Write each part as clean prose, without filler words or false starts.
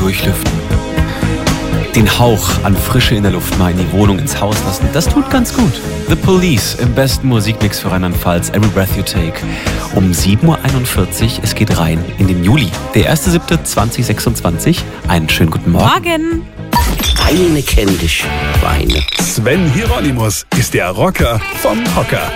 durchlüften. Den Hauch an Frische in der Luft mal in die Wohnung, ins Haus lassen, das tut ganz gut. The Police im besten Musikmix für Rheinland-Pfalz, Every Breath You Take. Um 7.41 Uhr, es geht rein in den Juli. Der 1.7.2026. Einen schönen guten Morgen. Morgen. Weine kenn dich, Weine. Sven Hieronymus ist der Rocker vom Hocker.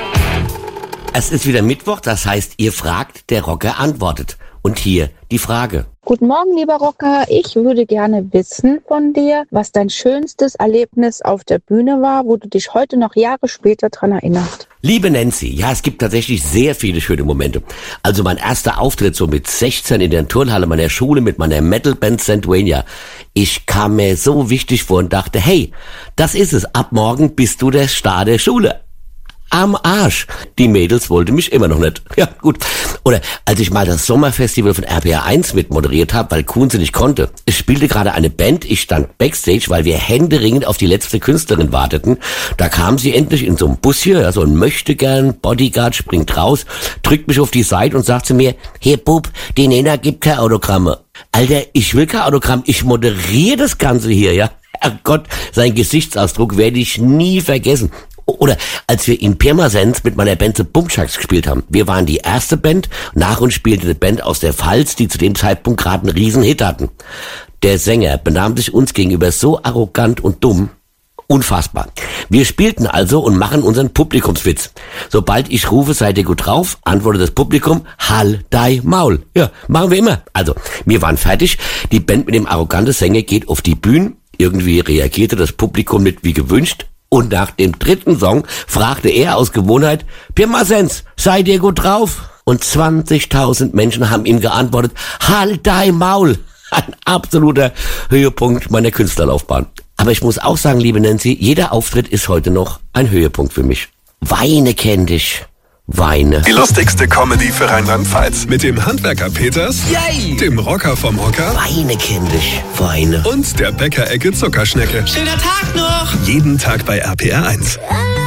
Es ist wieder Mittwoch, das heißt, ihr fragt, der Rocker antwortet. Und hier die Frage. Guten Morgen, lieber Rocker. Ich würde gerne wissen von dir, was dein schönstes Erlebnis auf der Bühne war, wo du dich heute noch Jahre später dran erinnerst. Liebe Nancy, ja, es gibt tatsächlich sehr viele schöne Momente. Also mein erster Auftritt so mit 16 in der Turnhalle meiner Schule mit meiner Metalband St. Wayne. Ich kam mir so wichtig vor und dachte, hey, das ist es. Ab morgen bist du der Star der Schule. Am Arsch. Die Mädels wollten mich immer noch nicht. Ja, gut. Oder als ich mal das Sommerfestival von RPR 1 mitmoderiert habe, weil Kunze nicht konnte. Es spielte gerade eine Band, ich stand Backstage, weil wir händeringend auf die letzte Künstlerin warteten. Da kam sie endlich in so einem Bus hier, ja, so ein Möchtegern Bodyguard springt raus, drückt mich auf die Seite und sagt zu mir, hier Bub, die Nena gibt keine Autogramme. Alter, ich will kein Autogramm, ich moderiere das Ganze hier, ja. Herrgott, sein Gesichtsausdruck werde ich nie vergessen. Oder als wir in Pirmasens mit meiner Band The Bumchucks gespielt haben. Wir waren die erste Band, nach uns spielte eine Band aus der Pfalz, die zu dem Zeitpunkt gerade einen Riesenhit hatten. Der Sänger benahm sich uns gegenüber so arrogant und dumm. Unfassbar. Wir spielten also und machen unseren Publikumswitz. Sobald ich rufe, seid ihr gut drauf, antwortet das Publikum, halt dein Maul. Ja, machen wir immer. Also, wir waren fertig. Die Band mit dem arroganten Sänger geht auf die Bühne. Irgendwie reagierte das Publikum nicht wie gewünscht. Und nach dem dritten Song fragte er aus Gewohnheit, Pirmasens, seid ihr gut drauf? Und 20.000 Menschen haben ihm geantwortet, halt dein Maul. Ein absoluter Höhepunkt meiner Künstlerlaufbahn. Aber ich muss auch sagen, liebe Nancy, jeder Auftritt ist heute noch ein Höhepunkt für mich. Weine kenn dich. Weine. Die lustigste Comedy für Rheinland-Pfalz. Mit dem Handwerker Peters, yay, dem Rocker vom Hocker, Weine kenn dich. Weine. und der Bäckerecke Zuckerschnecke. Schöner Tag noch. Jeden Tag bei RPR 1.